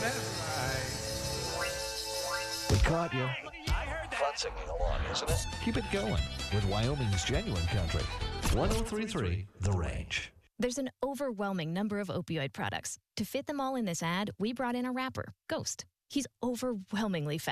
We caught you. Fun singing along, isn't it? Keep it going with Wyoming's genuine country. 103.3 The Range. There's an overwhelming number of opioid products. To fit them all in this ad, we brought in a rapper, Ghost. He's overwhelmingly fast.